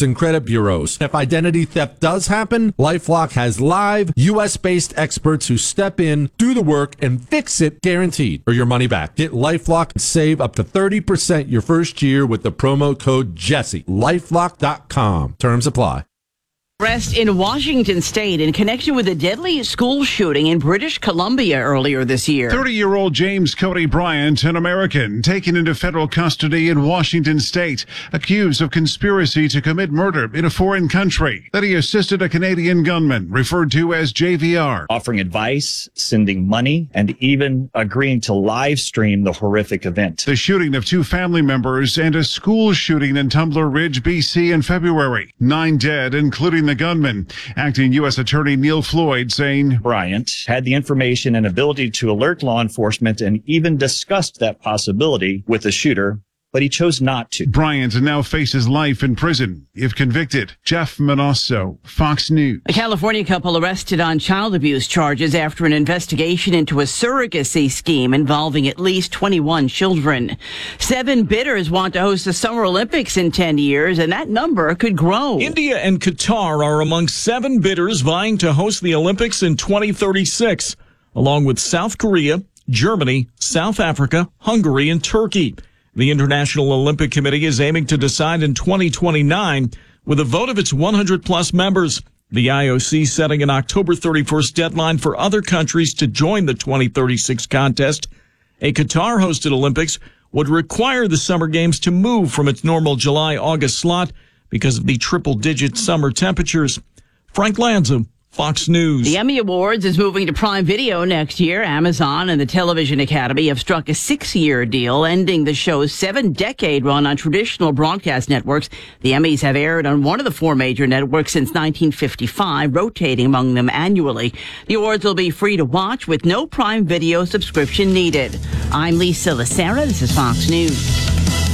cards and credit bureaus. If identity theft does happen, LifeLock has live, U.S.-based experts who step in, do the work, and fix it guaranteed or your money back. Get LifeLock and save up to 30% your first year with the promo code Jesse. LifeLock.com. Terms apply. Arrest in Washington state in connection with a deadly school shooting in British Columbia earlier this year. 30-year-old James Cody Bryant, an American, taken into federal custody in Washington state, accused of conspiracy to commit murder in a foreign country. That he assisted a Canadian gunman, referred to as JVR. Offering advice, sending money, and even agreeing to live stream the horrific event. The shooting of 2 family members and a school shooting in Tumbler Ridge, BC in February. 9 dead, including the gunman. Acting U.S. Attorney Neil Floyd saying Bryant had the information and ability to alert law enforcement and even discussed that possibility with the shooter, but he chose not to. Bryant now faces life in prison if convicted. Jeff Manosso, Fox News. A California couple arrested on child abuse charges after an investigation into a surrogacy scheme involving at least 21 children. 7 bidders want to host the Summer Olympics in 10 years, and that number could grow. India and Qatar are among 7 bidders vying to host the Olympics in 2036, along with South Korea, Germany, South Africa, Hungary, and Turkey. The International Olympic Committee is aiming to decide in 2029 with a vote of its 100-plus members. The IOC setting an October 31st deadline for other countries to join the 2036 contest. A Qatar-hosted Olympics would require the Summer Games to move from its normal July-August slot because of the triple-digit summer temperatures. Frank Lanza, Fox News. The Emmy Awards is moving to Prime Video next year. Amazon and the Television Academy have struck a 6-year deal, ending the show's 7-decade run on traditional broadcast networks. The Emmys have aired on one of the 4 major networks since 1955, rotating among them annually. The awards will be free to watch with no Prime Video subscription needed. I'm Lisa Lacera. This is Fox News.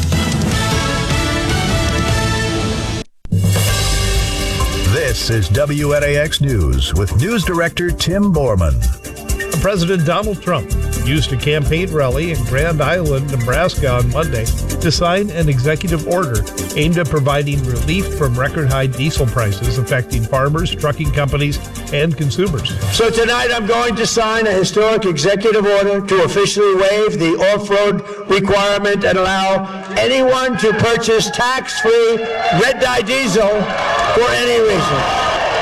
This is WNAX News with News Director Tim Borman. President Donald Trump used a campaign rally in Grand Island, Nebraska on Monday to sign an executive order aimed at providing relief from record-high diesel prices affecting farmers, trucking companies, and consumers. So tonight I'm going to sign a historic executive order to officially waive the off-road requirement and allow anyone to purchase tax-free red-dye diesel for any reason.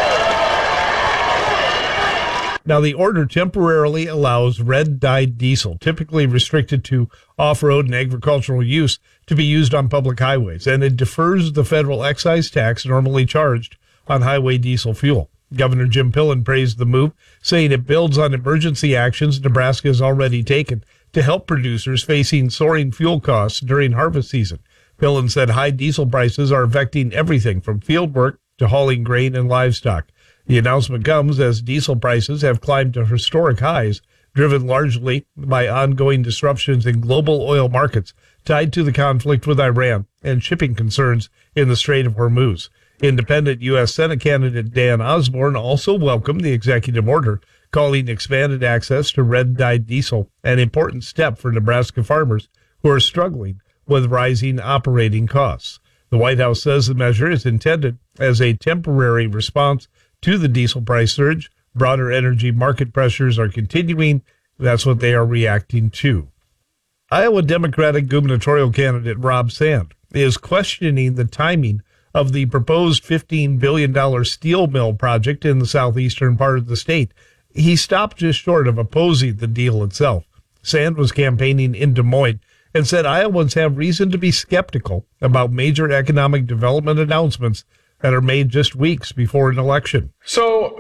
Now, the order temporarily allows red-dyed diesel, typically restricted to off-road and agricultural use, to be used on public highways, and it defers the federal excise tax normally charged on highway diesel fuel. Governor Jim Pillen praised the move, saying it builds on emergency actions Nebraska has already taken to help producers facing soaring fuel costs during harvest season. Pillen said high diesel prices are affecting everything from field work to hauling grain and livestock. The announcement comes as diesel prices have climbed to historic highs, driven largely by ongoing disruptions in global oil markets tied to the conflict with Iran and shipping concerns in the Strait of Hormuz. Independent U.S. Senate candidate Dan Osborne also welcomed the executive order, calling expanded access to red-dyed diesel an important step for Nebraska farmers who are struggling with rising operating costs. The White House says the measure is intended as a temporary response to the diesel price surge. Broader energy market pressures are continuing. That's what they are reacting to. Iowa Democratic gubernatorial candidate Rob Sand is questioning the timing of the proposed $15 billion steel mill project in the southeastern part of the state. He stopped just short of opposing the deal itself. Sand was campaigning in Des Moines and said Iowans have reason to be skeptical about major economic development announcements that are made just weeks before an election. So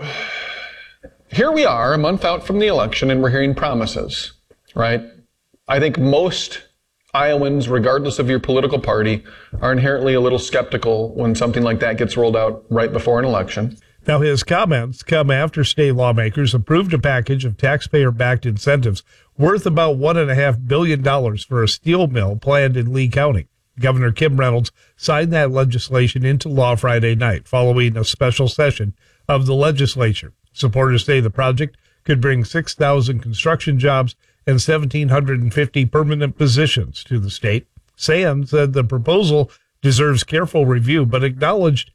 here we are, a month out from the election, and we're hearing promises, right? I think most Iowans, regardless of your political party, are inherently a little skeptical when something like that gets rolled out right before an election. Now, his comments come after state lawmakers approved a package of taxpayer-backed incentives worth about $1.5 billion for a steel mill planned in Lee County. Governor Kim Reynolds signed that legislation into law Friday night following a special session of the legislature. Supporters say the project could bring 6,000 construction jobs and 1,750 permanent positions to the state. Sand said the proposal deserves careful review, but acknowledged